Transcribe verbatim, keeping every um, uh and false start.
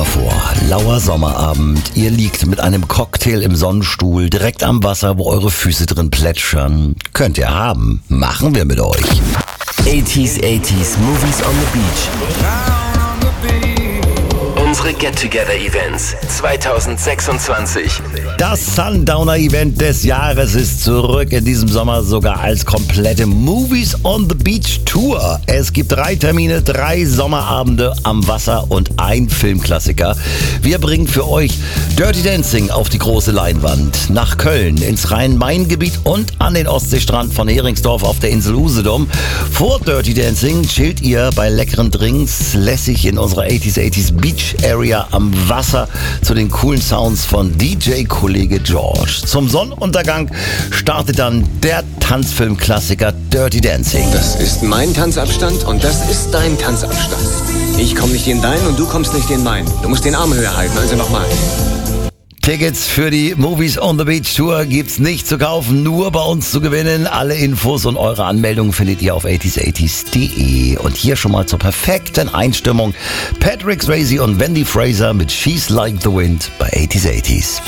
mal vor, lauer Sommerabend, ihr liegt mit einem Cocktail im Sonnenstuhl direkt am Wasser, wo eure Füße drin plätschern. Könnt ihr haben, machen wir mit euch. eighties, eighties, Movies on the Beach. Unsere Get-Together-Events zwanzig sechsundzwanzig. Das Sundowner-Event des Jahres ist zurück, in diesem Sommer sogar als komplette Movies on the Beach Tour. Es gibt drei Termine, drei Sommerabende am Wasser und ein Filmklassiker. Wir bringen für euch Dirty Dancing auf die große Leinwand, nach Köln, ins Rhein-Main-Gebiet und an den Ostseestrand von Heringsdorf auf der Insel Usedom. Vor Dirty Dancing chillt ihr bei leckeren Drinks lässig in unserer eighties, eighties Beach Area am Wasser zu den coolen Sounds von D J-Kollege George. Zum Sonnenuntergang startet dann der Tanzfilmklassiker Dirty Dancing. Das ist mein Tanzabstand und das ist dein Tanzabstand. Ich komme nicht in deinen und du kommst nicht in meinen. Du musst den Arm höher halten, also nochmal. Tickets für die Movies on the Beach Tour gibt's nicht zu kaufen, nur bei uns zu gewinnen. Alle Infos und eure Anmeldungen findet ihr auf eighties eighties punkt de. Und hier schon mal zur perfekten Einstimmung Patrick Swayze und Wendy Fraser mit She's Like the Wind bei eighties eighties.